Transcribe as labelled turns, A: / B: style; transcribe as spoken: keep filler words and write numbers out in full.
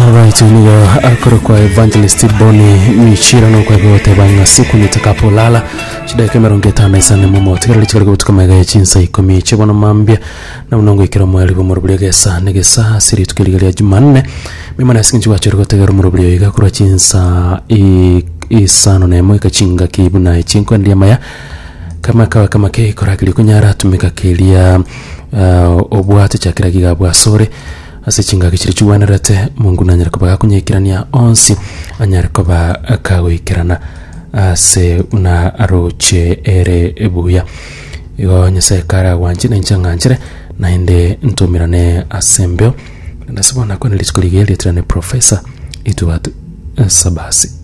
A: Alright, niyo akoro kwa Evangelist Boni Michira no kwa gote banga siku nitakapolala shida kama rongeta na isane mumo tikara lichikara kutuka mega chinsa ikomi chibona mambia na unongo ikira mwali bo murubuli gesa negesa siri tukiligalia Jumanne mima na sinji wacho rikote gero murubuli yiga kura chinsa i isano na emo ikachinga kibu na ichinko ndiya maya kama kawa kama kei korakili kunyara tumika kilia uh, obuati chakira giga bwa sore ase chinga kichiri chuwanarate Mungu nanyara kubaga kunyekirania onsi anyara kuba akawikirana ase una aroche ere ebuya yo nyase kara wanji na nchanganjire na inde ntumirane asembeo ndasibona ko nilichikuligeli trane professor Edward Sabasi.